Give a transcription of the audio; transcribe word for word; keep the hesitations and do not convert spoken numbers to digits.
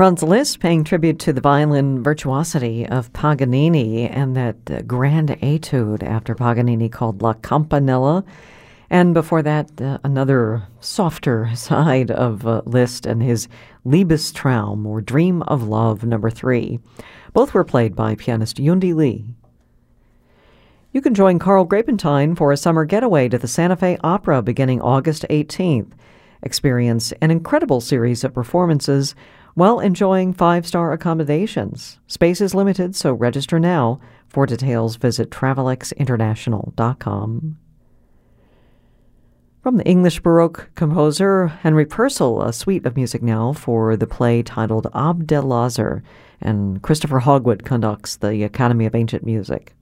Franz Liszt paying tribute to the violin virtuosity of Paganini and that uh, grand etude after Paganini called La Campanella. And before that, uh, another softer side of uh, Liszt and his Liebestraum, or Dream of Love, number three. Both were played by pianist Yundi Lee. You can join Carl Grapentine for a summer getaway to the Santa Fe Opera beginning August eighteenth. Experience an incredible series of performances while enjoying five-star accommodations. Space is limited, so register now. For details, visit travelex international dot com. From the English Baroque composer Henry Purcell, a suite of music now for the play titled Abdelazar, and Christopher Hogwood conducts the Academy of Ancient Music.